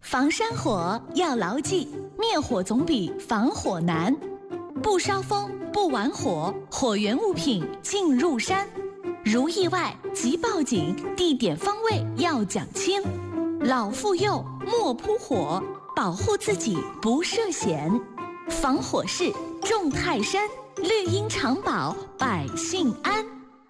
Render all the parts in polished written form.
防山火要牢记，灭火总比防火难。不烧风，不玩火，火源物品进入山。如意外即报警，地点方位要讲清。老妇幼莫扑火，保护自己不涉险。防火势重泰山，绿荫长保百姓安。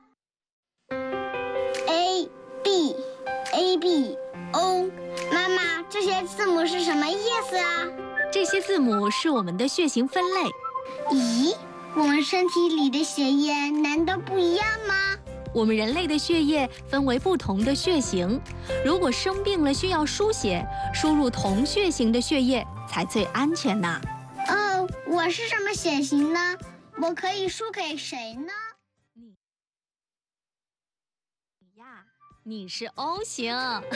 A B A B O， 妈妈，这些字母是什么意思啊？ 这些字母是我们的血型分类。 咦，我们身体里的血液难道不一样吗？ 我们人类的血液分为不同的血型，如果生病了需要输血，输入同血型的血液才最安全呢。 哦，我是什么血型呢？我可以输给谁呢？ 你是 O 型。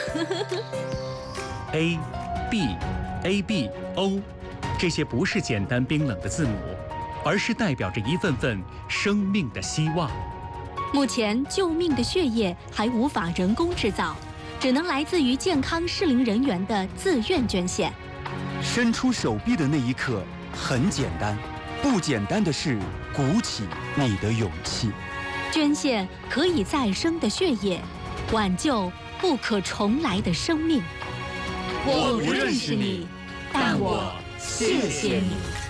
A、B、A、B、O， 这些不是简单冰冷的字母，而是代表着一份份生命的希望。 目前救命的血液还无法人工制造，只能来自于健康适龄人员的自愿捐献。 伸出手臂的那一刻很简单，不简单的是鼓起你的勇气。 捐献可以再生的血液，挽救不可重来的生命。 我不认识你，但我谢谢你。